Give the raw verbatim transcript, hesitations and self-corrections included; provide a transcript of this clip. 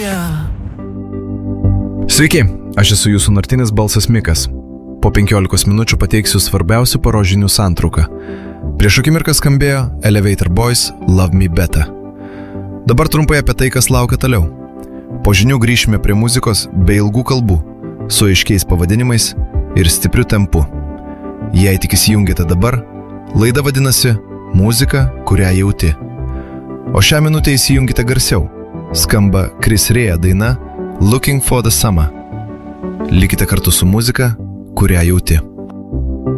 Yeah. Sveiki, aš esu jūsų nartinis balsas Mikas. Po penkiolikos minučių pateiksiu svarbiausių parodžinių santrauką. Prieš akimirką skambėjo Elevator Boys Love Me Better. Dabar trumpai apie tai, kas laukia toliau. Po žinių grįšime prie muzikos be ilgų kalbų, su aiškiais pavadinimais ir stipriu tempu. Jei tik įsijungėte dabar, laida vadinasi Muzika, kurią jauti. O šią minutę įsijungite garsiau. Skamba Chris Rea daina Looking for the Summer. Likite kartu su muzika, kurią jauti.